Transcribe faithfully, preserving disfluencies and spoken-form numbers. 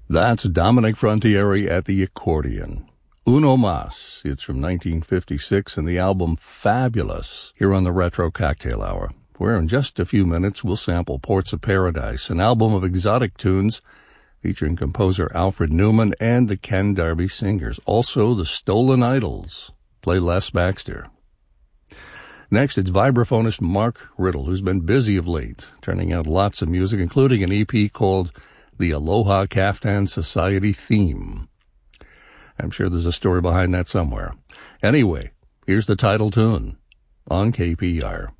That's Dominic Frontiere at the accordion. Uno Mas. It's from nineteen fifty-six and the album Fabulous here on the Retro Cocktail Hour, where in just a few minutes we'll sample Ports of Paradise, an album of exotic tunes featuring composer Alfred Newman and the Ken Darby Singers. Also, the Stolen Idols play Les Baxter. Next, it's vibraphonist Mark Riddle, who's been busy of late, turning out lots of music, including an E P called The Aloha Kaftan Society Theme. I'm sure there's a story behind that somewhere. Anyway, here's the title tune on K P R.